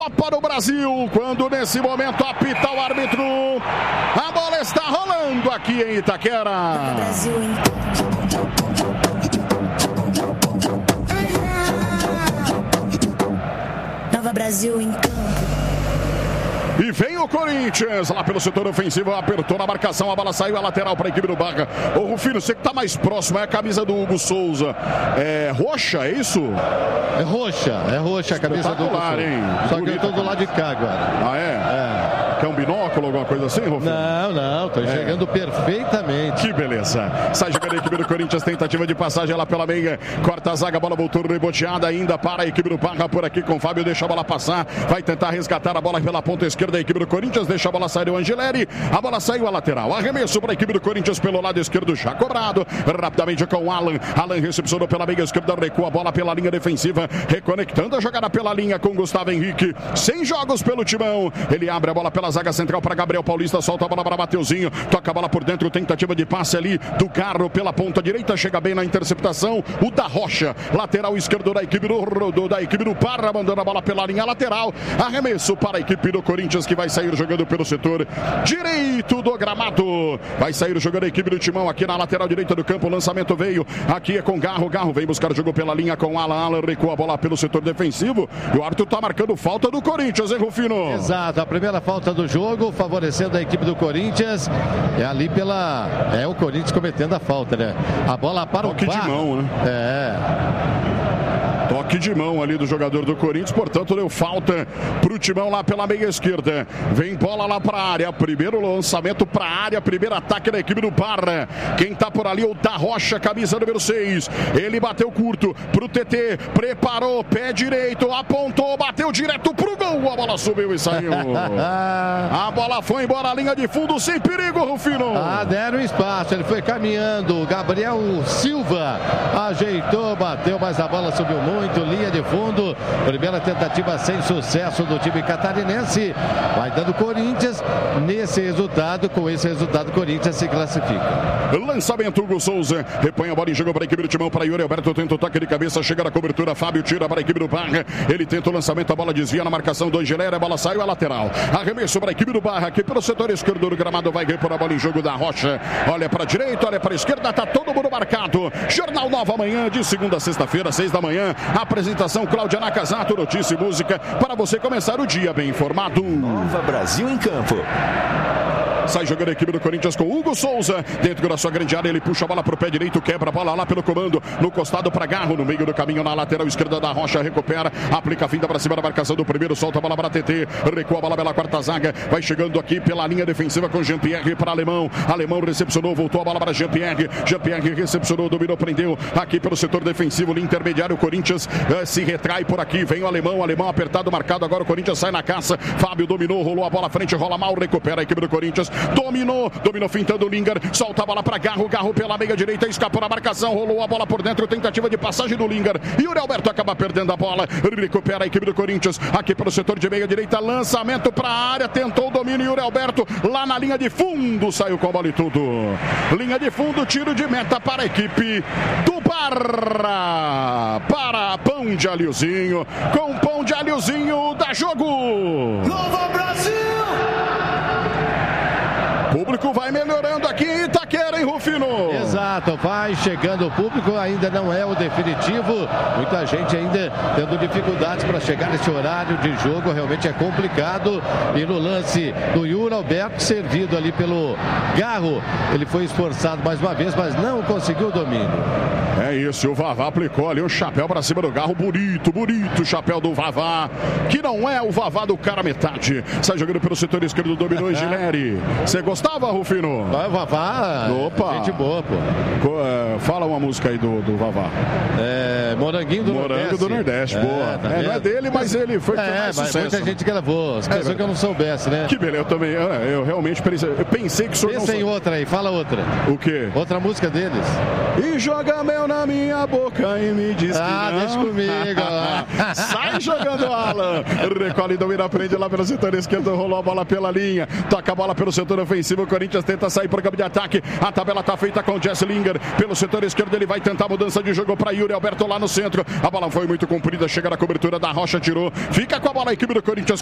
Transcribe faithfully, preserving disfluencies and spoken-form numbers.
Copa do Brasil, quando nesse momento apita o árbitro, a bola está rolando aqui em Itaquera. Brasil em Nova Brasil em campo. E vem o Corinthians lá pelo setor ofensivo, apertou na marcação, a bola saiu, a lateral para a equipe do Barra. Ô Rufino, você que está mais próximo, é a camisa do Hugo Souza. É roxa, é isso? É roxa, é roxa a camisa do Hugo Souza. Hein? Só que eu estou do lado de cá agora. Ah, é? É. Quer um binóculo, alguma coisa assim, Rufino? Não, não, estou enxergando é. perfeitamente. Que beleza. Sai jogando a equipe do Corinthians, tentativa de passagem lá pela meia, corta a zaga, a bola voltou reboteada ainda para a equipe do Barra por aqui com o Fábio, deixa a bola passar, vai tentar resgatar a bola pela ponta esquerda da equipe do Corinthians, deixa a bola sair o Angeleri, a bola saiu a lateral, arremesso para a equipe do Corinthians pelo lado esquerdo, já cobrado, rapidamente com o Alan, Alan recepcionou pela meia esquerda, recua a bola pela linha defensiva, reconectando a jogada pela linha com Gustavo Henrique, sem jogos pelo Timão, ele abre a bola pela zaga central para Gabriel Paulista, solta a bola para Mateuzinho, toca a bola por dentro, tentativa de passe ali do Carro pela ponta direita, chega bem na interceptação, o da Rocha, lateral esquerdo da equipe do, do, da equipe do Parra, mandando a bola pela linha lateral, arremesso para a equipe do Corinthians que vai sair jogando pelo setor direito do gramado, vai sair jogando a equipe do Timão aqui na lateral direita do campo, o lançamento veio, aqui é com Garro, Garro vem buscar o jogo pela linha com Alan, Alan recua a bola pelo setor defensivo e o árbitro está marcando falta do Corinthians, hein, Rufino? Exato, a primeira falta do jogo, favorecendo a equipe do Corinthians, é ali pela, é o Corinthians cometendo a falta, né? A bola para Toque o Toque de mão, né? É. Toque de mão ali do jogador do Corinthians, portanto deu falta pro Timão lá pela meia esquerda. Vem bola lá para a área, primeiro lançamento para a área, primeiro ataque da equipe do Parra. Quem tá por ali é o da Rocha, camisa número seis. Ele bateu curto pro T T, preparou, pé direito, apontou, bateu direto pro gol. A bola subiu e saiu. A bola foi embora, a linha de fundo sem perigo, Rufino. Ah, deram espaço, ele foi caminhando. Gabriel Silva ajeitou, bateu, mas a bola subiu muito. Muito linha de fundo, primeira tentativa sem sucesso do time catarinense, vai dando Corinthians nesse resultado, com esse resultado o Corinthians se classifica. Lançamento Hugo Souza, repõe a bola em jogo para a equipe do Timão, para Yuri Alberto, tenta o toque de cabeça, chega na cobertura, Fábio tira para a equipe do Barra, ele tenta o lançamento, a bola desvia na marcação do Angeleri, a bola saiu a lateral, arremesso para a equipe do Barra, aqui pelo setor esquerdo do gramado, vai repor a bola em jogo da Rocha, olha para a direita, olha para a esquerda, tá todo mundo marcado, Jornal Nova Manhã, de segunda a sexta-feira, seis da manhã, apresentação Cláudia Nakazato, notícia e música para você começar o dia bem informado. Nova Brasil em campo. Sai jogando a equipe do Corinthians com Hugo Souza, dentro da sua grande área, ele puxa a bola pro pé direito, quebra a bola lá pelo comando, no costado para Garro, no meio do caminho, na lateral esquerda da Rocha, recupera, aplica a finta para cima da marcação do primeiro, solta a bola para T T, recua a bola pela quarta zaga, vai chegando aqui pela linha defensiva com Jean-Pierre para Alemão, Alemão recepcionou, voltou a bola para Jean-Pierre, Jean-Pierre recepcionou, dominou, prendeu, aqui pelo setor defensivo, intermediário, o Corinthians eh, se retrai por aqui, vem o Alemão, Alemão apertado, marcado, agora o Corinthians sai na caça, Fábio dominou, rolou a bola à frente, rola mal, recupera a equipe do Corinthians, dominou, dominou fintando o Linger, solta a bola para Garro, Garro pela meia direita, escapou na marcação, rolou a bola por dentro, tentativa de passagem do Linger, e o Alberto acaba perdendo a bola, recupera a equipe do Corinthians, aqui pelo setor de meia direita, lançamento para a área, tentou o domínio, Yuri Alberto, lá na linha de fundo, saiu com a bola e tudo, linha de fundo, tiro de meta para a equipe do Parra, para Pão de Alhozinho, com Pão de Alhozinho, dá jogo! Nova Brasil! Público vai melhorando aqui em Itaquera, hein, Rufino? Exato, vai chegando o público, ainda não é o definitivo, muita gente ainda tendo dificuldades para chegar nesse horário de jogo, realmente é complicado, e no lance do Yuri Alberto, servido ali pelo Garro, ele foi esforçado mais uma vez, mas não conseguiu o domínio. É isso, o Vavá aplicou ali o chapéu para cima do Garro, bonito, bonito o chapéu do Vavá, que não é o Vavá do cara metade, sai jogando pelo setor esquerdo, dominou o Gileri. Você gostava, Rufino? Vai, o Vavá, opa, gente boa, pô. Fala uma música aí do, do Vavá. É, Moranguinho do Morango Nordeste. do Nordeste, é, boa. Tá é, não é dele, mas ele foi é, mais mas sucesso. Muita gente gravou, as pessoas é, que eu não soubesse, né? Que beleza, eu também, eu, eu realmente pensei, eu pensei que o senhor Pensa não em outra aí, fala outra. O quê? Outra música deles. E joga mel na minha boca e me diz ah, que não. deixa comigo. Sai jogando, Alan. Recolhe, domina, prende lá pelo setor esquerdo, rolou a bola pela linha, toca a bola pelo setor ofensivo, o Corinthians tenta sair para o campo de ataque, a tabela tá feita com o Jesse Ellinger pelo setor esquerdo, ele vai tentar a mudança de jogo para Yuri Alberto lá no centro. A bola foi muito comprida, chega na cobertura da Rocha, tirou. Fica com a bola a equipe do Corinthians.